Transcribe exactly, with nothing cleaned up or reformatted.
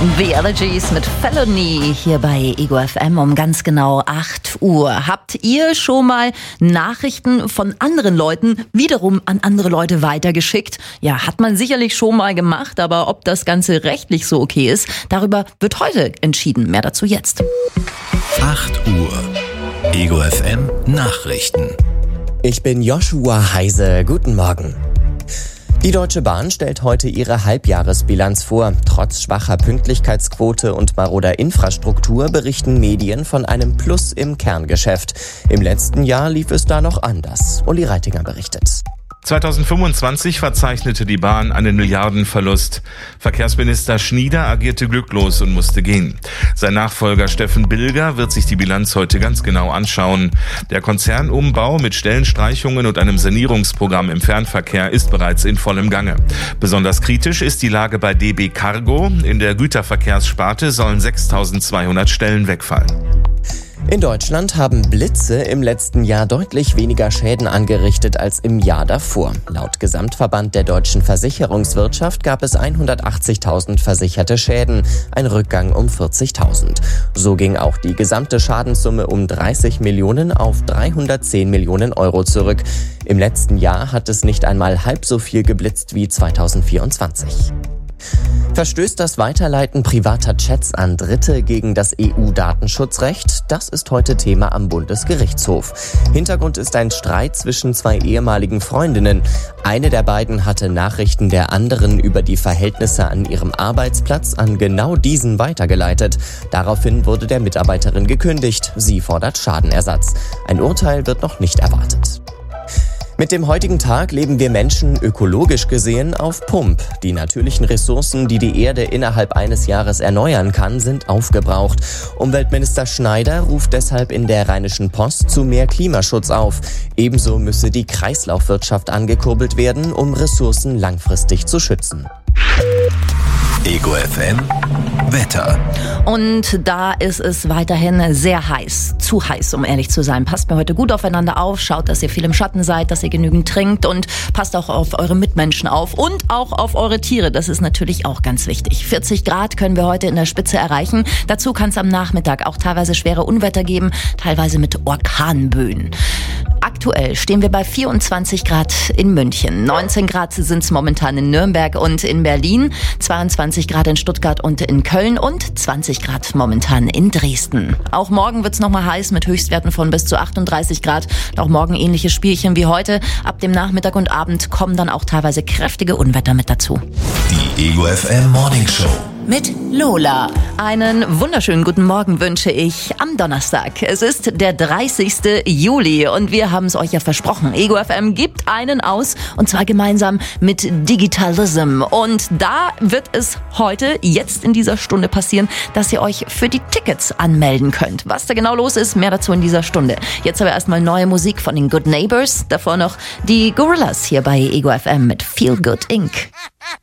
The Allergies mit Felony hier bei Ego F M um ganz genau acht Uhr. Habt ihr schon mal Nachrichten von anderen Leuten wiederum an andere Leute weitergeschickt? Ja, hat man sicherlich schon mal gemacht, aber ob das Ganze rechtlich so okay ist, darüber wird heute entschieden. Mehr dazu jetzt. acht Uhr. Ego F M Nachrichten. Ich bin Joshua Heise. Guten Morgen. Die Deutsche Bahn stellt heute ihre Halbjahresbilanz vor. Trotz schwacher Pünktlichkeitsquote und maroder Infrastruktur berichten Medien von einem Plus im Kerngeschäft. Im letzten Jahr lief es da noch anders. Uli Reitinger berichtet. zweitausendfünfundzwanzig verzeichnete die Bahn einen Milliardenverlust. Verkehrsminister Schnieder agierte glücklos und musste gehen. Sein Nachfolger Steffen Bilger wird sich die Bilanz heute ganz genau anschauen. Der Konzernumbau mit Stellenstreichungen und einem Sanierungsprogramm im Fernverkehr ist bereits in vollem Gange. Besonders kritisch ist die Lage bei D B Cargo. In der Güterverkehrssparte sollen sechstausendzweihundert Stellen wegfallen. In Deutschland haben Blitze im letzten Jahr deutlich weniger Schäden angerichtet als im Jahr davor. Laut Gesamtverband der deutschen Versicherungswirtschaft gab es hundertachtzigtausend versicherte Schäden, ein Rückgang um vierzigtausend. So ging auch die gesamte Schadenssumme um dreißig Millionen auf dreihundertzehn Millionen Euro zurück. Im letzten Jahr hat es nicht einmal halb so viel geblitzt wie zweitausendvierundzwanzig. Verstößt das Weiterleiten privater Chats an Dritte gegen das E U-Datenschutzrecht? Das ist heute Thema am Bundesgerichtshof. Hintergrund ist ein Streit zwischen zwei ehemaligen Freundinnen. Eine der beiden hatte Nachrichten der anderen über die Verhältnisse an ihrem Arbeitsplatz an genau diesen weitergeleitet. Daraufhin wurde der Mitarbeiterin gekündigt. Sie fordert Schadenersatz. Ein Urteil wird noch nicht erwartet. Mit dem heutigen Tag leben wir Menschen ökologisch gesehen auf Pump. Die natürlichen Ressourcen, die die Erde innerhalb eines Jahres erneuern kann, sind aufgebraucht. Umweltminister Schneider ruft deshalb in der Rheinischen Post zu mehr Klimaschutz auf. Ebenso müsse die Kreislaufwirtschaft angekurbelt werden, um Ressourcen langfristig zu schützen. Ego F M Wetter. Und da ist es weiterhin sehr heiß. Zu heiß, um ehrlich zu sein. Passt mir heute gut aufeinander auf. Schaut, dass ihr viel im Schatten seid, dass ihr genügend trinkt und passt auch auf eure Mitmenschen auf und auch auf eure Tiere. Das ist natürlich auch ganz wichtig. vierzig Grad können wir heute in der Spitze erreichen. Dazu kann es am Nachmittag auch teilweise schwere Unwetter geben, teilweise mit Orkanböen. Aktuell stehen wir bei vierundzwanzig Grad in München, neunzehn Grad sind es momentan in Nürnberg und in Berlin, zweiundzwanzig Grad in Stuttgart und in Köln und zwanzig Grad momentan in Dresden. Auch morgen wird es nochmal heiß mit Höchstwerten von bis zu achtunddreißig Grad. Auch morgen ähnliche Spielchen wie heute. Ab dem Nachmittag und Abend kommen dann auch teilweise kräftige Unwetter mit dazu. Die Ego F M Morning Show mit Lola. Einen wunderschönen guten Morgen wünsche ich am Donnerstag. Es ist der dreißigste Juli und wir haben es euch ja versprochen. Ego F M gibt einen aus und zwar gemeinsam mit Digitalism. Und da wird es heute, jetzt in dieser Stunde passieren, dass ihr euch für die Tickets anmelden könnt. Was da genau los ist, mehr dazu in dieser Stunde. Jetzt aber erstmal neue Musik von den Good Neighbors. Davor noch die Gorillas hier bei Ego F M mit Feel Good Incorporated.